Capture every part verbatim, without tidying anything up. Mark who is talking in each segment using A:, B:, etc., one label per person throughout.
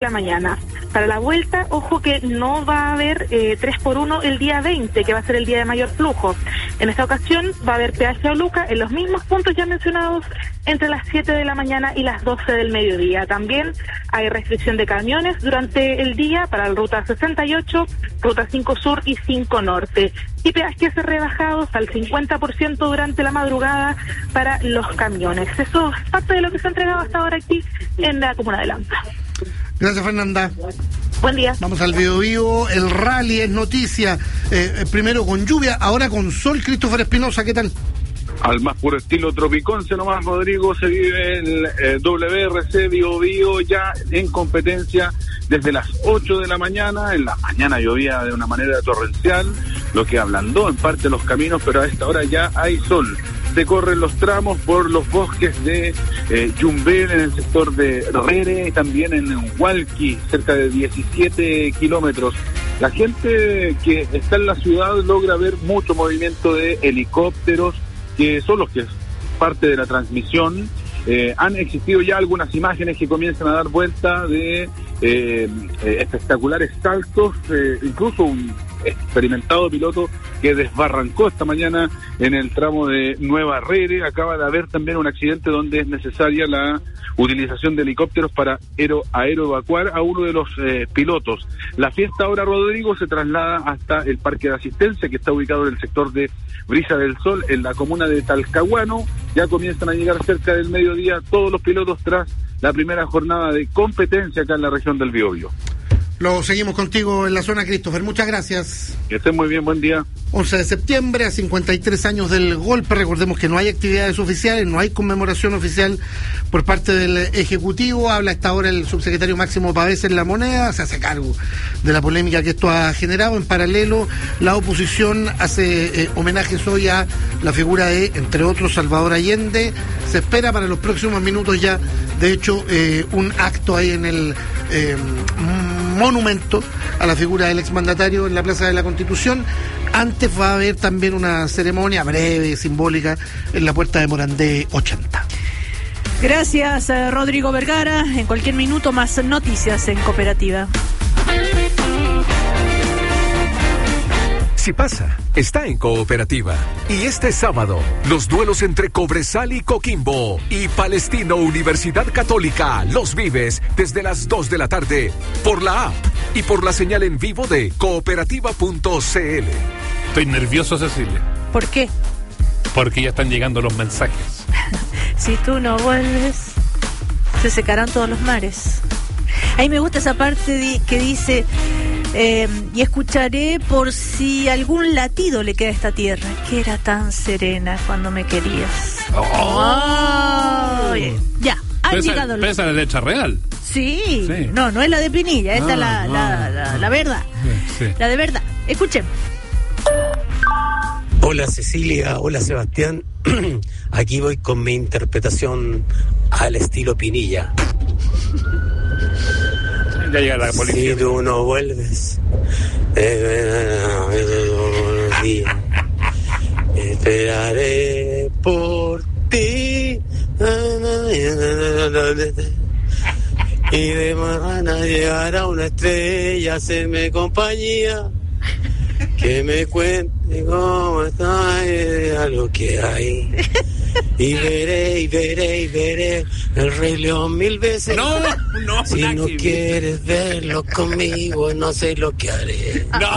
A: la mañana. Para la vuelta, ojo que no va a haber eh, tres por uno el día veinte, que va a ser el día de mayor flujo. En esta ocasión va a haber peaje a Luca en los mismos puntos ya mencionados entre las siete de la mañana y las doce del mediodía. También hay restricción de camiones durante el día para la ruta sesenta y ocho, ruta cinco Sur y cinco Norte. Y peajes rebajados al cincuenta por ciento durante la madrugada para los camiones. Eso es parte de lo que se ha entregado hasta ahora aquí en la comuna de Lampa.
B: Gracias, Fernanda.
A: Buen día.
B: Vamos al Biobío. El rally es noticia. Eh, primero con lluvia, ahora con sol. Christopher Espinosa, ¿qué tal?
C: Al más puro estilo tropiconce nomás, Rodrigo, se vive el eh, W R C Biobío ya en competencia desde las ocho de la mañana. En la mañana llovía de una manera torrencial, lo que ablandó en parte los caminos, pero a esta hora ya hay sol. Se corren los tramos por los bosques de eh, Yumbel, en el sector de Rere, también en Hualqui, cerca de diecisiete kilómetros. La gente que está en la ciudad logra ver mucho movimiento de helicópteros, que son los que es parte de la transmisión. Eh, han existido ya algunas imágenes que comienzan a dar vuelta de eh, eh, espectaculares saltos, eh, incluso un experimentado piloto que desbarrancó esta mañana en el tramo de Nueva Rere. Acaba de haber también un accidente donde es necesaria la utilización de helicópteros para aero, aeroevacuar a uno de los eh, pilotos. La fiesta ahora, Rodrigo, se traslada hasta el parque de asistencia que está ubicado en el sector de Brisa del Sol, en la comuna de Talcahuano. Ya comienzan a llegar cerca del mediodía todos los pilotos tras la primera jornada de competencia acá en la región del Biobío.
B: Lo seguimos contigo en la zona, Christopher. Muchas gracias.
C: Que estén muy bien, buen día.
B: once de septiembre, a cincuenta y tres años del golpe. Recordemos que no hay actividades oficiales, no hay conmemoración oficial por parte del Ejecutivo. Habla hasta ahora el subsecretario Máximo Pavés en La Moneda, se hace cargo de la polémica que esto ha generado. En paralelo, la oposición hace eh, homenajes hoy a la figura de, entre otros, Salvador Allende. Se espera para los próximos minutos ya, de hecho, eh, un acto ahí en el eh, monumento a la figura del exmandatario en la Plaza de la Constitución. Antes va a haber también una ceremonia breve, simbólica, en la Puerta de Morandé ochenta.
D: Gracias, eh, Rodrigo Vergara. En cualquier minuto más noticias en Cooperativa.
E: Si pasa, está en Cooperativa. Y este sábado, los duelos entre Cobresal y Coquimbo y Palestino Universidad Católica los vives desde las dos de la tarde por la app y por la señal en vivo de cooperativa punto c l.
F: Estoy nervioso, Cecilia.
D: ¿Por qué?
F: Porque ya están llegando los mensajes.
D: Si tú no vuelves, se secarán todos los mares. A mí me gusta esa parte de, que dice... Eh, y escucharé por si algún latido le queda a esta tierra, que era tan serena cuando me querías.
F: Oh.
D: Oh, ya, han
F: ¿Pesa,
D: llegado los...
F: ¿Pesa la leche real?
D: Sí.
F: sí,
D: no, no es la de Pinilla, esta es
F: ah,
D: la,
F: no.
D: la, la, la verdad,
F: sí.
D: la de verdad. Escuchen.
G: Hola Cecilia, hola Sebastián. Aquí voy con mi interpretación al estilo Pinilla.
F: Ya llega la policía.
G: Si tú no vuelves, eh, esperaré por ti. Y de mañana llegará una estrella a hacerme compañía. Que me cuente cómo está y a lo que hay. Y veré, y veré, y veré el Rey León mil veces.
F: No, no,
G: si no
F: que...
G: quieres verlo conmigo, no sé lo que haré.
F: No.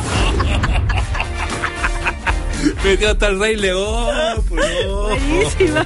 F: Metió hasta el Rey León. No.
D: Buenísima.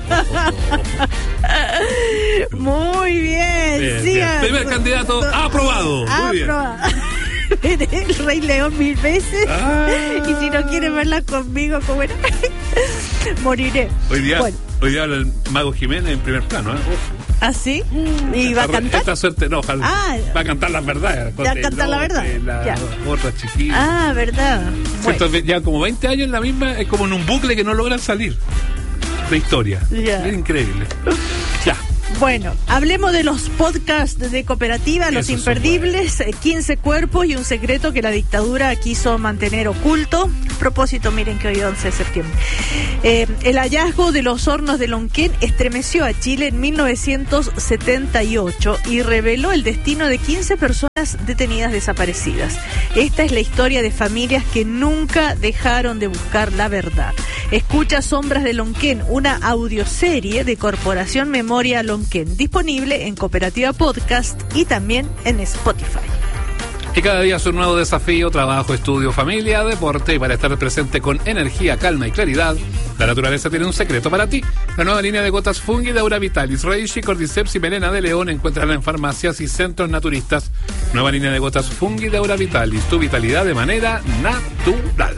D: Muy bien.
F: bien,
D: Sí,
F: bien. Primer candidato aprobado. Muy bien.
D: Aprobado. El Rey León mil veces. Ah. Y si no quiere verla conmigo, como era, moriré.
F: Hoy día,
D: bueno.
F: hoy día habla el Mago Jiménez en primer plano, ¿eh?
D: ¿Ah, sí? ¿Y va a cantar?
F: Esta suerte no, ojalá.
D: Ah,
F: va a cantar las verdades.
D: Va a cantar la verdad.
F: La
D: ya.
F: otra chiquilla.
D: Ah, verdad.
F: Bueno. Ya como veinte años en la misma, es como en un bucle que no logran salir de historia.
D: Ya.
F: Es increíble. Ya.
D: Bueno, hablemos de los podcasts de Cooperativa, los
F: Esos
D: imperdibles, quince cuerpos y un secreto que la dictadura quiso mantener oculto. propósito, miren que hoy once de septiembre. Eh, el hallazgo de los hornos de Lonquén estremeció a Chile en mil novecientos setenta y ocho y reveló el destino de quince personas detenidas desaparecidas. Esta es la historia de familias que nunca dejaron de buscar la verdad. Escucha Sombras de Lonquén, una audioserie de Corporación Memoria Lonquén, disponible en Cooperativa Podcast y también en Spotify.
F: Y cada día es un nuevo desafío, trabajo, estudio, familia, deporte, y para estar presente con energía, calma y claridad, la naturaleza tiene un secreto para ti. La nueva línea de gotas Fungi de Aura Vitalis, Reishi, Cordyceps y Melena de León, encuéntrala en farmacias y centros naturistas. Nueva línea de gotas Fungi de Aura Vitalis, tu vitalidad de manera natural.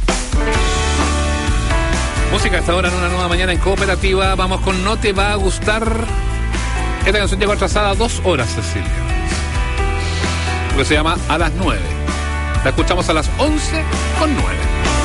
F: Música hasta ahora en una nueva mañana en Cooperativa. Vamos con No Te Va a Gustar. Esta canción llegó atrasada dos horas, Cecilia, que se llama A las nueve. La escuchamos a las once con nueve.